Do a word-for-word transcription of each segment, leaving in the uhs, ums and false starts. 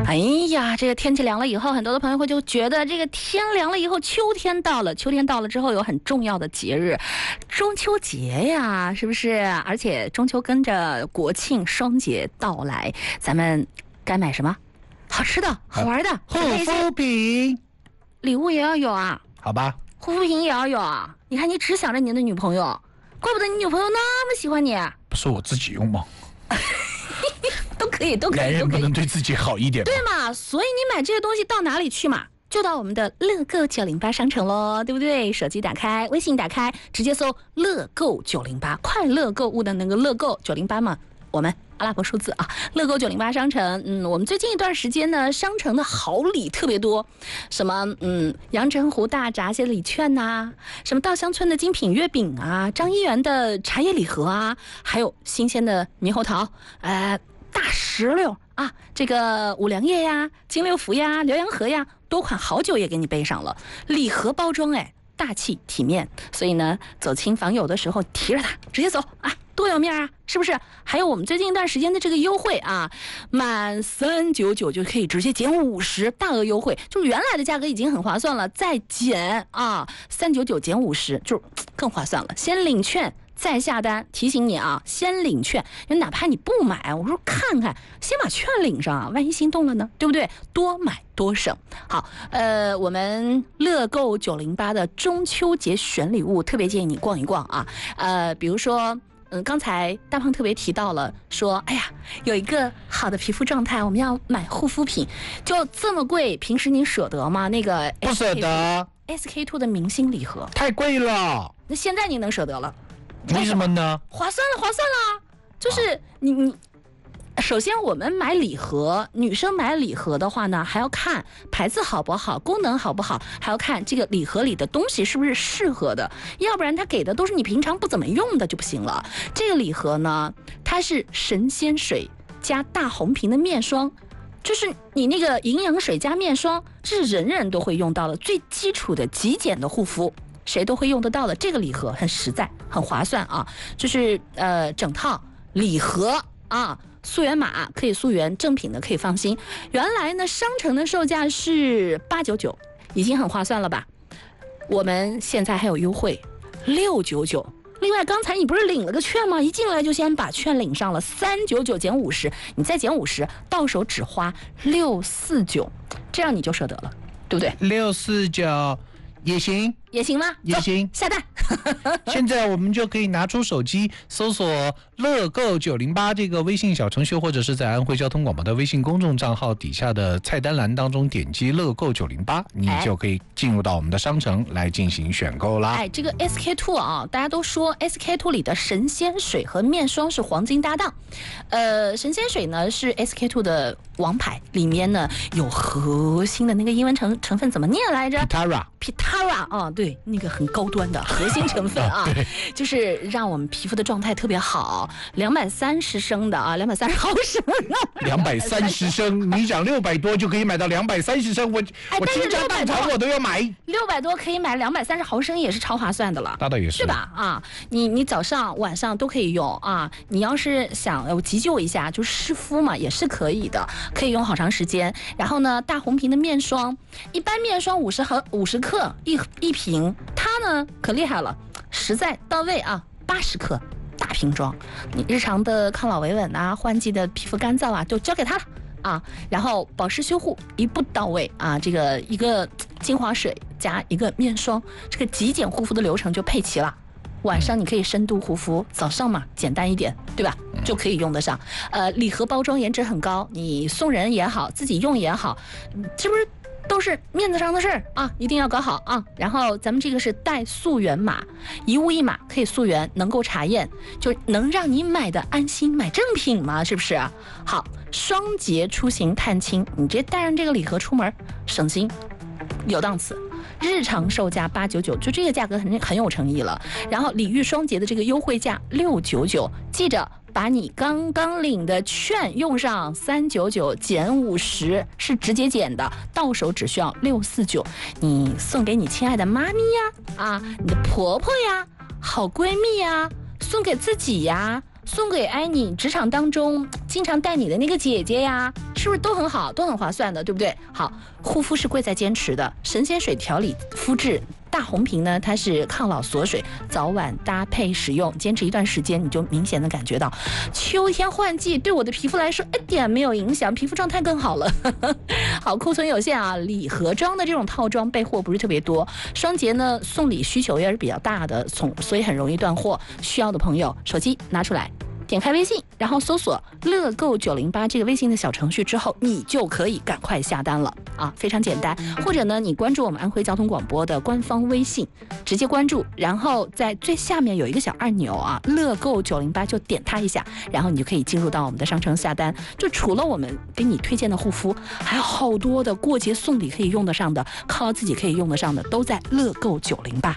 哎呀，这个天气凉了以后，很多的朋友会就觉得这个天凉了以后，秋天到了。秋天到了之后，有很重要的节日，中秋节呀，是不是？而且中秋跟着国庆双节到来，咱们该买什么？好吃的、好玩的， 护肤品， 礼物也要有啊。 好吧， 护肤品也要有啊。你看，你只想着你的女朋友，怪不得你女朋友那么喜欢你。 不是我自己用吗？ 都可以，都可以， 男人不能对自己好一点吗？ 对嘛？所以你买这些东西到哪里去嘛？就到我们的乐购九零八商城咯，对不对？手机打开，微信打开，直接搜乐购九零八，快乐购物的那个乐购九零八嘛，我们阿拉伯数字啊，乐购九零八商城。嗯，我们最近一段时间呢，商城的好礼特别多，什么嗯，阳澄湖大闸蟹礼券呐、啊，什么稻香村的精品月饼啊，张一元的茶叶礼盒啊，还有新鲜的猕猴桃，呃，大石榴啊，这个五粮液呀、金六福呀、浏阳河呀，多款好酒也给你备上了，礼盒包装哎，大气体面，所以呢，走亲访友的时候提着它直接走啊。多有面啊，是不是？还有我们最近一段时间的这个优惠啊，满三九九就可以直接减五十，大额优惠，就原来的价格已经很划算了，再减啊，三九九减五十，就更划算了。先领券再下单，提醒你啊，先领券，哪怕你不买，我说看看，先把券领上啊，万一心动了呢，对不对？多买多省。好，呃，我们乐购九零八的中秋节选礼物，特别建议你逛一逛啊，呃，比如说。嗯，刚才大胖特别提到了，说，哎呀，有一个好的皮肤状态，我们要买护肤品，就这么贵，平时你舍得吗？那个 S K 不舍得 ，S K two 的明星礼盒太贵了， 那现在你能舍得了？ 为什么呢？ 划算了，划算了，就是你你。首先，我们买礼盒，女生买礼盒的话呢，还要看牌子好不好，功能好不好，还要看这个礼盒里的东西是不是适合的，要不然它给的都是你平常不怎么用的就不行了。这个礼盒呢，它是神仙水加大红瓶的面霜，就是你那个营养水加面霜，这是人人都会用到的最基础的极简的护肤，谁都会用得到的。这个礼盒很实在，很划算啊，就是呃整套礼盒啊。溯源码可以溯源，正品的可以放心。原来呢，商城的售价是八九九，已经很划算了吧？我们现在还有优惠，六九九。另外，刚才你不是领了个券吗？一进来就先把券领上了，三九九减五十，你再减五十，到手只花六四九，这样你就舍得了，对不对？ 六四九也行。 也行吗？ 也行， 下单。 现在我们就可以拿出手机搜索乐购九零八这个微信小程序，或者是在安徽交通广播的微信公众账号底下的菜单栏当中点击乐购九零八，你就可以进入到我们的商城来进行选购啦。 哎，这个 S K two 啊，大家都说 S K two 里的神仙水和面霜是黄金搭档。呃，神仙水呢是 S K two 的王牌，里面呢有核心的那个英文成成分怎么念来着 ？Pitara Pitara 啊，对，那个很高端的核心成分啊，就是让我们皮肤的状态特别好。两百三十升的啊，两百三十毫升的， 两百三十升，你讲六百多就可以买到两百三十升，我、哎、我倾家荡产我都要买。 六百多可以买两百三十毫升，也是超划算的了。 那倒也是， 对吧？啊，你你早上晚上都可以用啊。你要是想呃急救一下，就湿敷嘛，也是可以的，可以用好长时间。然后呢，大红瓶的面霜，一般面霜五十毫五十克一一瓶，它呢可厉害了，实在到位啊，八十克大瓶装，你日常的抗老维稳啊，换季的皮肤干燥啊，就交给它了啊。然后保湿修护一步到位啊，这个一个精华水加一个面霜，这个极简护肤的流程就配齐了。晚上你可以深度护肤，早上嘛简单一点，对吧？就可以用得上。呃，礼盒包装颜值很高，你送人也好，自己用也好，这不是都是面子上的事儿啊，一定要搞好啊。然后咱们这个是带溯源码，一物一码可以溯源，能够查验，就能让你买的安心，买正品嘛，是不是？好，双节出行探亲，你直接带上这个礼盒出门，省心，有档次。日常售价八九九，就这个价格很很有诚意了。然后礼遇双节的这个优惠价六九九，记着把你刚刚领的券用上，三九九减五十是直接减的，到手只需要六四九。你送给你亲爱的妈咪呀，啊，你的婆婆呀，好闺蜜呀，送给自己呀，送给哎你职场当中经常带你的那个姐姐呀。 是不是都很好，都很划算的，对不对？好，护肤是贵在坚持的，神仙水调理肤质。大红瓶呢，它是抗老锁水，早晚搭配使用，坚持一段时间，你就明显的感觉到，秋天换季对我的皮肤来说一点没有影响，皮肤状态更好了。好，库存有限啊，礼盒装的这种套装备货不是特别多，双节呢送礼需求也是比较大的，从所以很容易断货。需要的朋友，手机拿出来。点开微信，然后搜索乐购九零八这个微信的小程序之后，你就可以赶快下单了啊，非常简单。或者呢，你关注我们安徽交通广播的官方微信，直接关注，然后在最下面有一个小按钮啊，乐购九零八就点它一下，然后你就可以进入到我们的商城下单。就除了我们给你推荐的护肤，还有好多的过节送礼可以用得上的，靠自己可以用得上的，都在乐购九零八。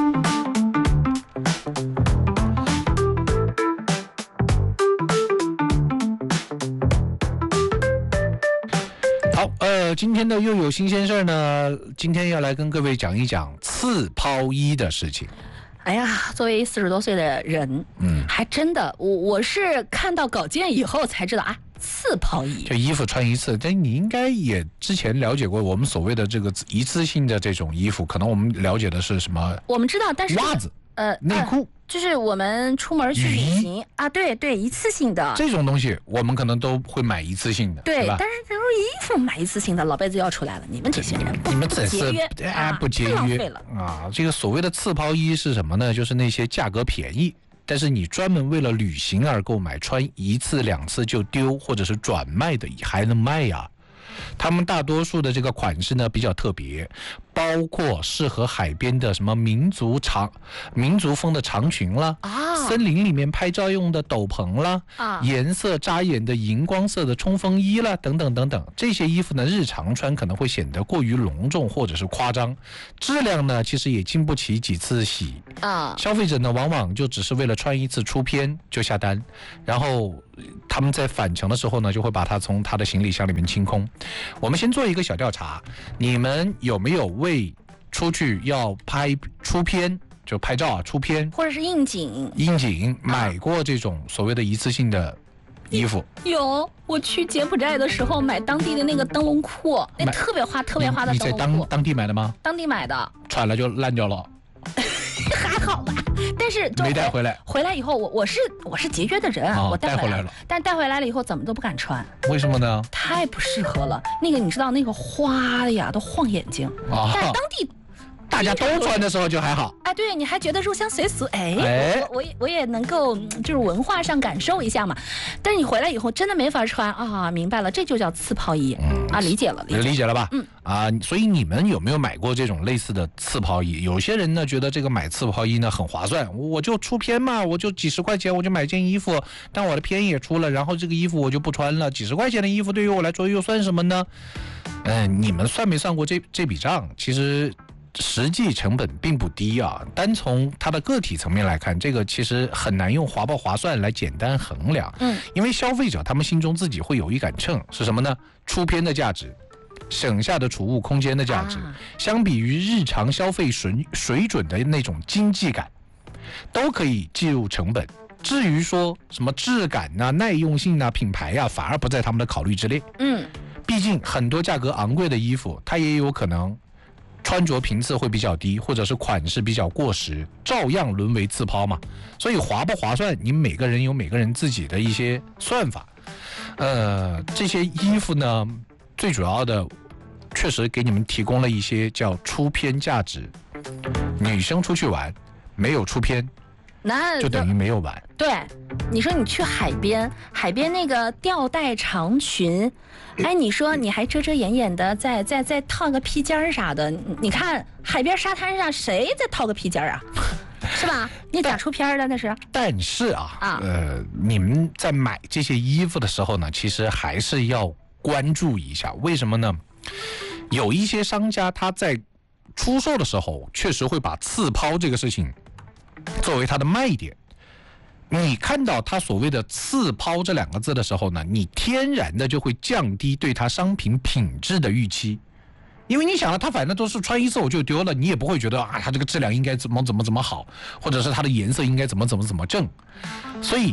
好，呃，今天的又有新鲜事儿呢。今天要来跟各位讲一讲刺抛衣的事情。 哎呀，作为四十多岁的人，嗯，还真的，我我是看到稿件以后才知道啊，次抛衣， 就衣服穿一次。但你应该也之前了解过我们所谓的这个一次性的这种衣服，可能我们了解的是什么？ 我们知道，但是袜子、 呃， 内裤。 呃就是我们出门去旅行啊，对对，一次性的这种东西，我们可能都会买一次性的， 对吧？ 但是比如衣服买一次性的，老辈子要出来了，你们这些人， 你们真是哎不节约啊！这个所谓的次抛衣是什么呢？就是那些价格便宜，但是你专门为了旅行而购买，穿一次两次就丢或者是转卖的，还能卖呀？他们大多数的这个款式呢比较特别，包括适合海边的什么民族长、民族风的长裙啦，啊，森林里面拍照用的斗篷啦，啊，颜色扎眼的荧光色的冲锋衣啦，等等等等。这些衣服呢，日常穿可能会显得过于隆重或者是夸张，质量呢其实也经不起几次洗啊。消费者呢往往就只是为了穿一次出片就下单，然后他们在返程的时候呢，就会把它从他的行李箱里面清空。我们先做一个小调查，你们有没有为出去要拍出片，就拍照啊，出片或者是应景应景买过这种所谓的一次性的衣服？ 有，我去柬埔寨的时候买当地的那个灯笼裤，那特别花特别花的灯笼裤。 你在当当地买的吗？ 当地买的， 穿了就烂掉了。 还好吧，但是没带回来。 回来以后，我我是我是节约的人， 哦、 我带回来了。 了但带回来了以后，怎么都不敢穿。 为什么呢？ 太不适合了。那个你知道，那个花的呀，都晃眼睛。哦、但当地大家都穿的时候就还好。 哎，对，你还觉得入乡随俗，哎，哎我我也我也能够就是文化上感受一下嘛。但是你回来以后真的没法穿啊！明白了，这就叫次抛衣、嗯、啊，理解了，理解了， 理解了吧？ 嗯啊，所以你们有没有买过这种类似的次抛衣？有些人呢觉得这个买次抛衣呢很划算，我就出片嘛，我就几十块钱我就买件衣服，但我的片也出了，然后这个衣服我就不穿了，几十块钱的衣服对于我来说又算什么呢？嗯、呃，你们算没算过这这笔账？其实实际成本并不低啊，单从它的个体层面来看，这个其实很难用划不划算来简单衡量。嗯，因为消费者他们心中自己会有一杆秤，是什么呢？出片的价值，省下的储物空间的价值，啊、相比于日常消费水水准的那种经济感，都可以计入成本。至于说什么质感啊、耐用性啊、品牌啊，反而不在他们的考虑之列。嗯，毕竟很多价格昂贵的衣服，它也有可能穿着频次会比较低，或者是款式比较过时，照样沦为次抛嘛。所以划不划算，你们每个人有每个人自己的一些算法。呃，这些衣服呢，最主要的确实给你们提供了一些叫出片价值。女生出去玩没有出片， 那就等于没有玩。 对，你说你去海边，海边那个吊带长裙，哎，你说你还遮遮掩掩的，再再再套个披肩啥的，你看海边沙滩上谁在套个披肩啊？是吧？你咋出片的那是？ 但是啊，啊呃，你们在买这些衣服的时候呢，其实还是要关注一下，为什么呢？有一些商家他在出售的时候，确实会把次抛这个事情作为他的卖点。你看到他所谓的次抛这两个字的时候呢，你天然的就会降低对他商品品质的预期，因为你想了，他反正都是穿一次我就丢了，你也不会觉得啊，他这个质量应该怎么怎么怎么好，或者是它的颜色应该怎么怎么怎么正。所以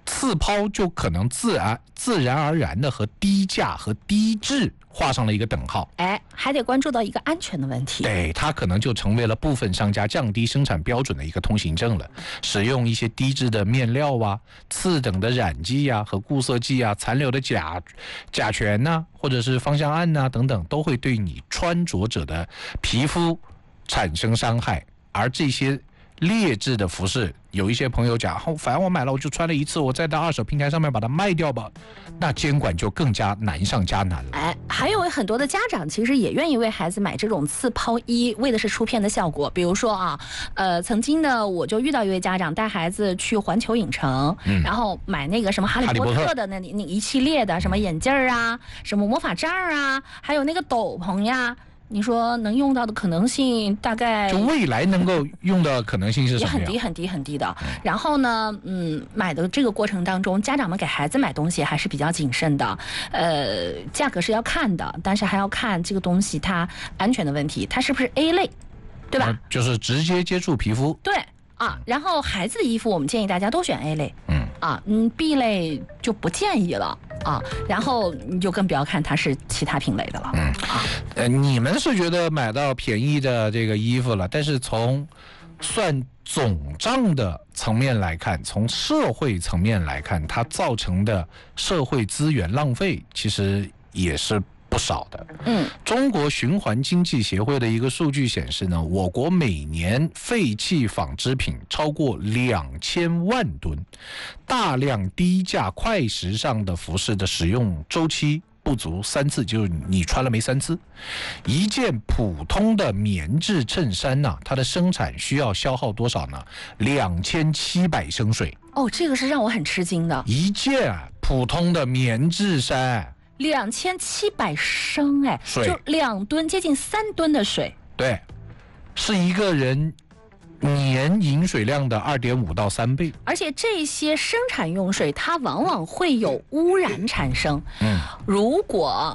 次抛就可能自然自然而然的和低价和低质画上了一个等号。 哎，还得关注到一个安全的问题。 对，它可能就成为了部分商家降低生产标准的一个通行证了。使用一些低质的面料啊、次等的染剂啊和固色剂啊、残留的甲甲醛呐、啊，或者是芳香胺呐、啊、等等，都会对你穿着者的皮肤产生伤害。而这些劣质的服饰，有一些朋友讲，哦，反正我买了我就穿了一次，我再到二手平台上面把它卖掉吧，那监管就更加难上加难了。 哎，还有很多的家长其实也愿意为孩子买这种次抛衣，为的是出片的效果。比如说啊，呃，曾经呢，我就遇到一位家长带孩子去环球影城，嗯、然后买那个什么哈利波特的那那一系列的什么眼镜啊，什么魔法杖啊，还有那个斗篷呀。你说能用到的可能性大概就未来能够用的可能性是什么样？ 也很低很低很低的。然后呢，嗯，买的这个过程当中，家长们给孩子买东西还是比较谨慎的。呃，价格是要看的，但是还要看这个东西它安全的问题，它是不是 A 类，对吧？ 啊、就是直接接触皮肤。 对啊，然后孩子的衣服我们建议大家都选 A 类。 嗯。 啊，嗯 ，B 类就不建议了啊，然后你就更不要看它是其他品类的了。 嗯啊，呃，你们是觉得买到便宜的这个衣服了，但是从算总账的层面来看，从社会层面来看，它造成的社会资源浪费其实也是不少的。 嗯， 中国循环经济协会的一个数据显示呢，我国每年废弃纺织品超过两千万吨，大量低价快时尚的服饰的使用周期不足三次，就是你穿了没三次。一件普通的棉质衬衫呢、啊，它的生产需要消耗多少呢？两千七百升水。 哦，这个是让我很吃惊的。 一件、啊、普通的棉质衫。 两千七百升，哎，就两吨，接近三吨的水。 对，是一个人年饮水量的二点五到三倍。 而且这些生产用水，它往往会有污染产生。嗯，如果